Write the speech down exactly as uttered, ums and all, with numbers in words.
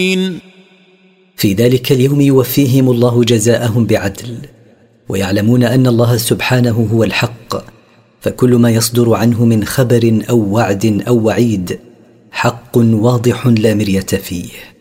في ذلك اليوم يوفيهم الله جزاءهم بعدل، ويعلمون أن الله سبحانه هو الحق، فكل ما يصدر عنه من خبر أو وعد أو وعيد حق واضح لا مرية فيه.